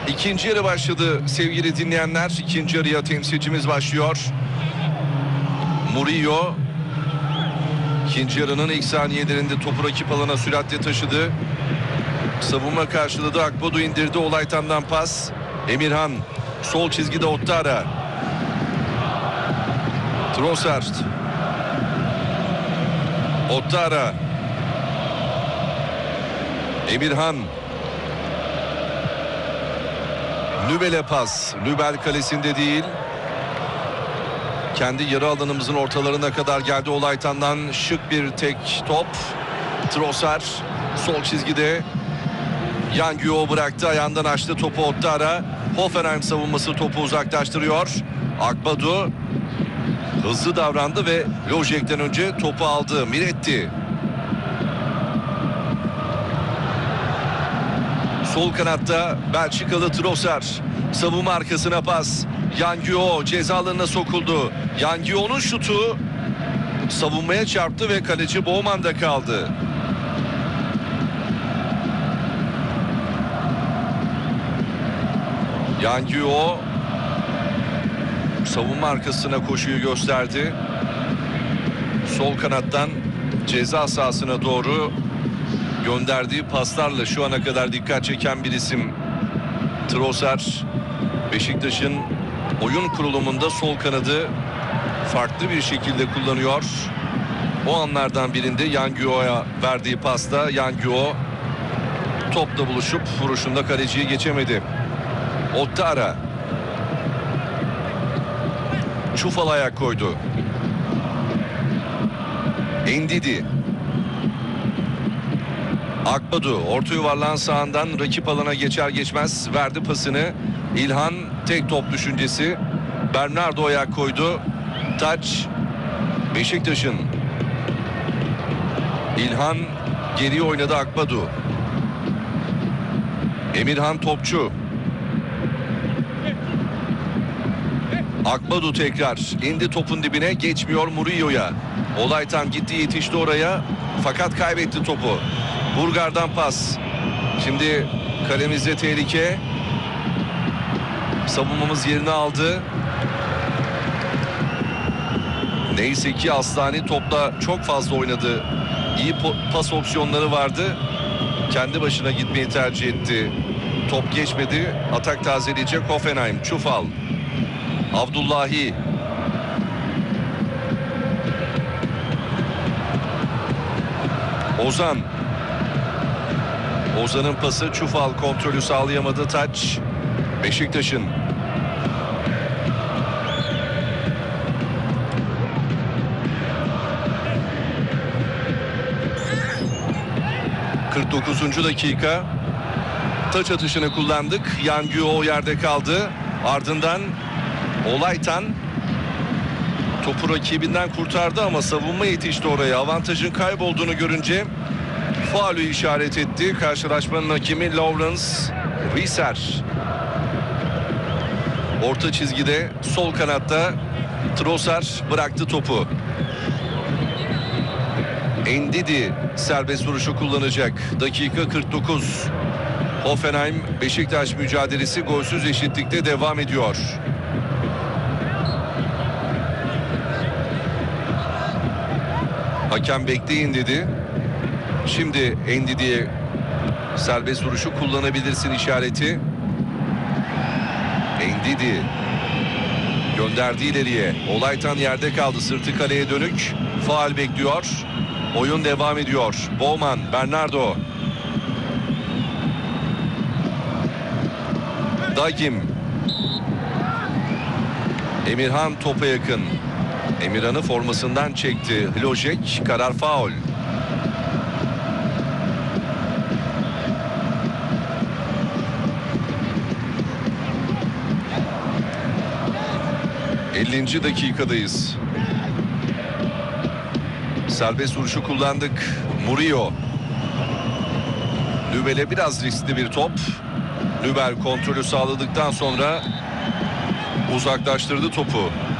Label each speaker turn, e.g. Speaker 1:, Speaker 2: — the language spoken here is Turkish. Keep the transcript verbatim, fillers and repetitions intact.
Speaker 1: İkinci yarı başladı sevgili dinleyenler. İkinci yarıya temsilcimiz başlıyor. Murillo ikinci yarının ilk saniyelerinde topu rakip alana süratle taşıdı. Savunma karşıladı. Akbadu indirdi. Olaytan'dan pas. Emirhan sol çizgide Ottara. Trossard. Ottara. Emirhan. Nübel'e pas. Nübel kalesinde değil. Kendi yarı alanımızın ortalarına kadar geldi. Olaytan'dan şık bir tek top. Trossard sol çizgide. Yangyo bıraktı. Ayağından açtı topu Ottara. Hoffenheim savunması topu uzaklaştırıyor. Akbadu hızlı davrandı ve Lojek'ten önce topu aldı. Miretti. Sol kanatta Belçikalı Trossard. Savunma arkasına pas. Yangyo ceza alanına sokuldu. Yangyo'nun şutu savunmaya çarptı ve kaleci Bowman'da kaldı. Yangyo savunma arkasına koşuyu gösterdi. Sol kanattan ceza sahasına doğru gönderdiği paslarla şu ana kadar dikkat çeken bir isim Trossard. Beşiktaş'ın oyun kurulumunda sol kanadı farklı bir şekilde kullanıyor. O anlardan birinde Yangyo'ya verdiği pasta Yangyo topla buluşup vuruşunda kaleciyi geçemedi. Ottara. Çufal ayak koydu. Endidi. Akbadu orta yuvarlağın sağından rakip alana geçer geçmez verdi pasını. İlhan tek top düşüncesi. Bernardo ayak koydu. Taç Beşiktaş'ın. İlhan geriye oynadı Akbadu. Emirhan topçu. Akbadu tekrar indi topun dibine, geçmiyor Murillo'ya. Olaytan gitti yetişti oraya fakat kaybetti topu. Burgar'dan pas. Şimdi kalemizde tehlike. Savunmamız yerini aldı. Neyse ki Aslani topla çok fazla oynadı. İyi pas opsiyonları vardı. Kendi başına gitmeyi tercih etti. Top geçmedi. Atak tazeleyecek Hoffenheim. Çufal. Abdullahi. Ozan. Ozan'ın pası, Çufal kontrolü sağlayamadı. Taç Beşiktaş'ın. kırk dokuzuncu dakika. Taç atışını kullandık. Yangyo o yerde kaldı. Ardından Olaytan topu rakibinden kurtardı ama savunma yetişti oraya. Avantajın kaybolduğunu görünce faulü işaret etti. Karşılaşmanın hakemi Lawrence Rieser. Orta çizgide sol kanatta Trossard bıraktı topu. Endidi serbest vuruşu kullanacak. Dakika kırk dokuz. Hoffenheim Beşiktaş mücadelesi golsüz eşitlikte devam ediyor. Hakem bekleyin dedi. Şimdi Endidi'ye serbest vuruşu kullanabilirsin işareti. Endidi gönderdi ileriye. Olaytan yerde kaldı. Sırtı kaleye dönük. Faul bekliyor. Oyun devam ediyor. Bowman, Bernardo. Dagim. Emirhan topa yakın. Emirhan'ı formasından çekti. Lojek, karar faul. ellinci dakikadayız. Serbest vuruşu kullandık. Murillo. Nübel'e biraz riskli bir top. Nübel kontrolü sağladıktan sonra uzaklaştırdı topu.